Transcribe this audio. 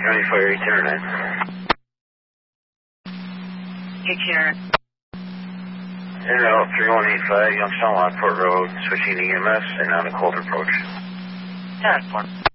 County Fire 809. 809. Internet 3185, Youngstown Lockport Road, switching to EMS and on a cold approach. 10-4.